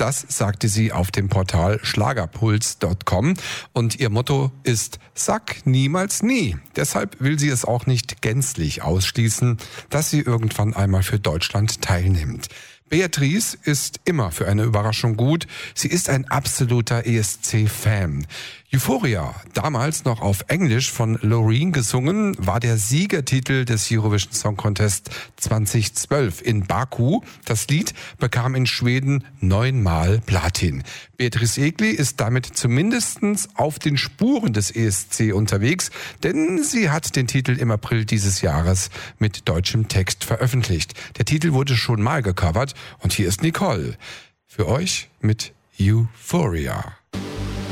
Das sagte sie auf dem Portal schlagerpuls.com. Und ihr Motto ist: Sag niemals nie. Deshalb will sie es auch nicht gänzlich ausschließen, dass sie irgendwann einmal für Deutschland teilnimmt. Beatrice ist immer für eine Überraschung gut. Sie ist ein absoluter ESC-Fan. Euphoria, damals noch auf Englisch von Loreen gesungen, war der Siegertitel des Eurovision Song Contest 2012 in Baku. Das Lied bekam in Schweden 9-mal Platin. Beatrice Egli ist damit zumindest auf den Spuren des ESC unterwegs, denn sie hat den Titel im April dieses Jahres mit deutschem Text veröffentlicht. Der Titel wurde schon mal gecovert und hier ist Nicole für euch mit Euphoria.